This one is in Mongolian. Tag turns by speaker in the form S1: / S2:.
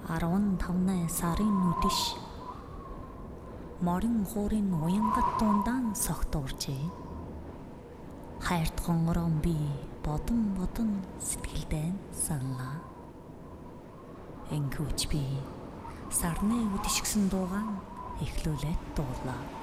S1: 15 сарын нүдэш морин хуурын уянгат дундaan согтууржээ. Хайрт гонгорон би бодон сэтгэлдээ саналаа. Энгүүч би сарны үдшгсэн дуугаан эхлүүлээд дуулаа.